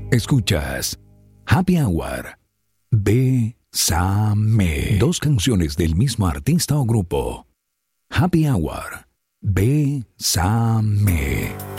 Escuchas Happy Hour. Bésame. Dos canciones del mismo artista o grupo. Happy Hour. Bésame.